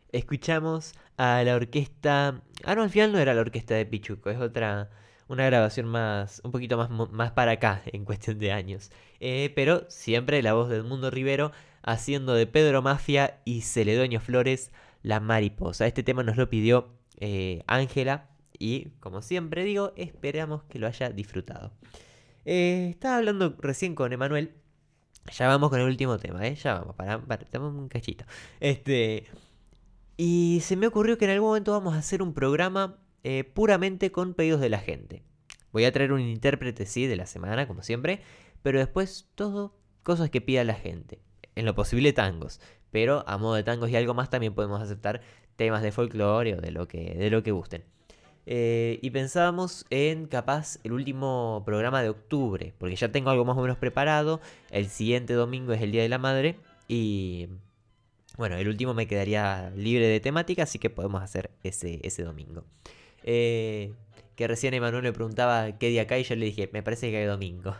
escuchamos a la orquesta. Ah, no, al final no era la orquesta de Pichuco, es otra. Una grabación más. Un poquito más, más para acá en cuestión de años. Pero siempre la voz de Edmundo Rivero haciendo de Pedro Mafia y Celedonio Flores la mariposa. Este tema nos lo pidió Ángela. Y como siempre digo, esperamos que lo haya disfrutado. Estaba hablando recién con Emanuel. Ya vamos con el último tema, ¿eh? Ya vamos, dame un cachito. Este, y se me ocurrió que en algún momento vamos a hacer un programa puramente con pedidos de la gente. Voy a traer un intérprete, sí, de la semana, como siempre, pero después todo cosas que pida la gente. En lo posible tangos, pero a modo de tangos y algo más también podemos aceptar temas de folclore o de lo que gusten. Y pensábamos en capaz el último programa de octubre, porque ya tengo algo más o menos preparado. El siguiente domingo es el Día de la Madre y bueno, el último me quedaría libre de temática, así que podemos hacer ese domingo. Eh, que recién Emanuel me preguntaba qué día cae y yo le dije, me parece que cae domingo.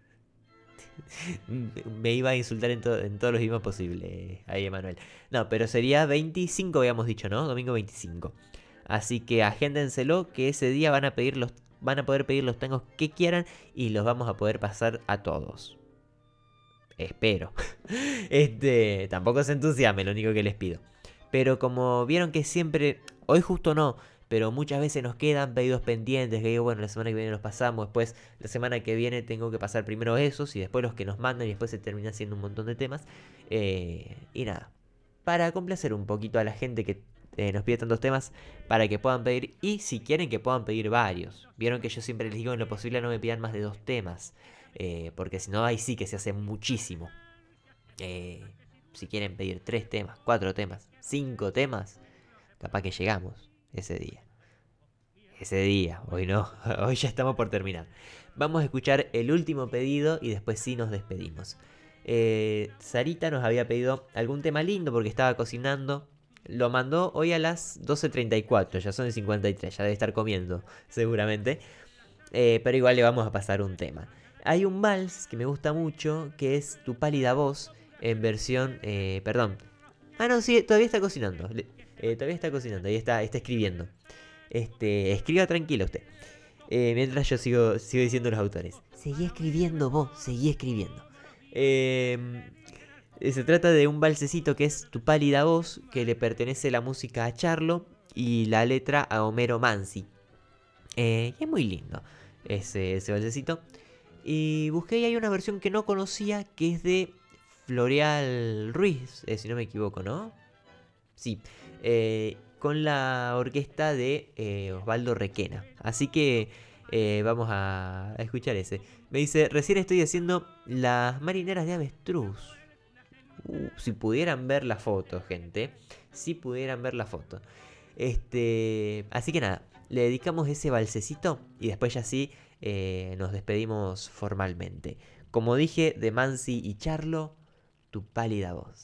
Me iba a insultar en todos los idiomas posibles ahí Emanuel. No, pero sería 25 habíamos dicho, ¿no? Domingo 25. Así que agéndenselo que ese día van a poder pedir los tangos que quieran y los vamos a poder pasar a todos. Espero. Tampoco se entusiasme, lo único que les pido. Pero como vieron que siempre, hoy justo no, pero muchas veces nos quedan pedidos pendientes, que digo, bueno, la semana que viene los pasamos, después la semana que viene tengo que pasar primero esos y después los que nos mandan y después se termina haciendo un montón de temas. Y nada, para complacer un poquito a la gente que nos pide tantos temas, para que puedan pedir, y si quieren que puedan pedir varios. Vieron que yo siempre les digo en lo posible no me pidan más de 2 temas, porque si no, ahí sí que se hace muchísimo. Eh, si quieren pedir 3 temas, 4 temas, 5 temas, capaz que llegamos ese día. Ese día, hoy no, hoy ya estamos por terminar. Vamos a escuchar el último pedido y después sí nos despedimos. Sarita nos había pedido algún tema lindo porque estaba cocinando. Lo mandó hoy a las 12:34, ya son 53, ya debe estar comiendo seguramente. Pero igual le vamos a pasar un tema. Hay un vals que me gusta mucho que es Tu pálida voz en versión... perdón. Ah, no, sí, todavía está cocinando. Todavía está cocinando, ahí está escribiendo. Escriba tranquilo usted. Mientras yo sigo diciendo los autores. Seguí escribiendo vos, seguí escribiendo. Se trata de un balsecito que es Tu pálida voz, que le pertenece la música a Charlo y la letra a Homero Mansi. Y es muy lindo ese balsecito. Y busqué y hay una versión que no conocía que es de Floreal Ruiz, si no me equivoco, ¿no? Sí, con la orquesta de Osvaldo Requena. Así que vamos a escuchar ese. Me dice, recién estoy haciendo las marineras de avestruz. Si pudieran ver la foto, gente. Si pudieran ver la foto. Así que nada, le dedicamos ese balsecito y después ya sí nos despedimos formalmente. Como dije, de Mansi y Charlo, Tu pálida voz.